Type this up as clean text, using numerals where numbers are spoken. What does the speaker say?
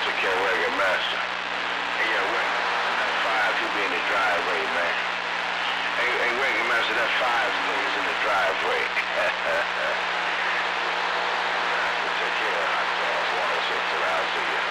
Took care of Reagan Master. Hey, yo, that five, he be in the driveway, man. Hey, Reagan Master, that five thing's in the driveway.